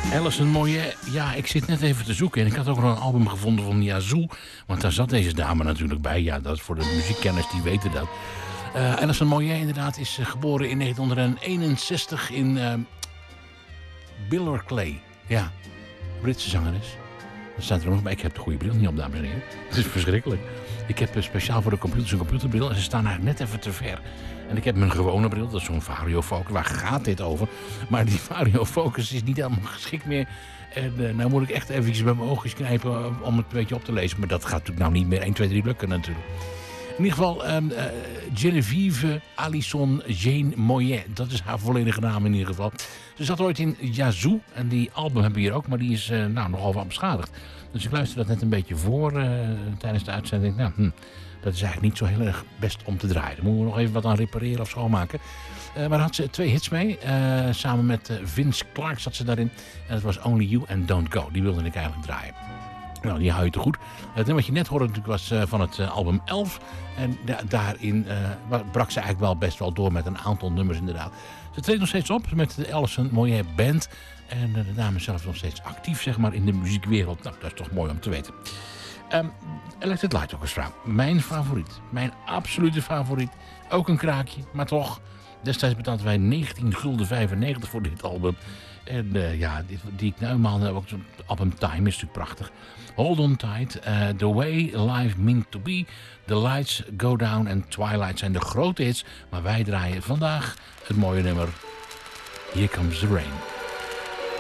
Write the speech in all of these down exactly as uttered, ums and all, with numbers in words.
Alison Moyet, ja, ik zit net even te zoeken en ik had ook nog een album gevonden van Yazoo, want daar zat deze dame natuurlijk bij. Ja, dat is voor de muziekkenners, die weten dat. Uh, Alison Moyet inderdaad is uh, geboren in negentien eenenzestig in uh, Billericay. Ja, Britse zangeres. Dat staat er nog bij. Ik heb de goede bril niet op, dames en heren. Het is verschrikkelijk. Ik heb uh, speciaal voor de computers een computerbril en ze staan eigenlijk net even te ver. En ik heb mijn gewone bril, dat is zo'n variofocus. Waar gaat dit over? Maar die variofocus is niet helemaal geschikt meer. En uh, nou moet ik echt eventjes bij mijn oogjes knijpen om het een beetje op te lezen. Maar dat gaat natuurlijk nou niet meer één, twee, drie lukken natuurlijk. In ieder geval um, uh, Genevieve Alison Jane Moyet. Dat is haar volledige naam in ieder geval. Ze zat ooit in Yazoo. En die album hebben we hier ook. Maar die is uh, nou, nogal wat beschadigd. Dus ik luister dat net een beetje voor uh, tijdens de uitzending. Nou, hm, dat is eigenlijk niet zo heel erg best om te draaien. Daar moeten we nog even wat aan repareren of schoonmaken. Uh, maar daar had ze twee hits mee. Uh, samen met uh, Vince Clarke zat ze daarin. En dat was Only You and Don't Go. Die wilde ik eigenlijk draaien. Nou, die hou je te goed. Het nummer wat je net hoorde natuurlijk was uh, van het uh, album elf. En da daarin uh, brak ze eigenlijk wel best wel door met een aantal nummers inderdaad. Ze treedt nog steeds op met de Alison Moyet Band. En uh, de dame is zelf nog steeds actief zeg maar, in de muziekwereld. Nou, dat is toch mooi om te weten. Um, Electric Light Orchestra. Mijn favoriet. Mijn absolute favoriet. Ook een kraakje, maar toch. Destijds betaalden wij negentien gulden vijfennegentig voor dit album. En uh, ja, die, die ik nu eenmaal heb ook zo'n album Time is natuurlijk prachtig. Hold on tight, uh, The Way Life Meant to Be, The Lights Go Down en Twilight zijn de grote hits. Maar wij draaien vandaag het mooie nummer Here Comes the Rain.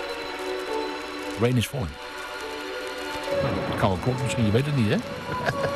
Rain is falling. Nou, dat kan wel kloppen misschien, je weet het niet hè.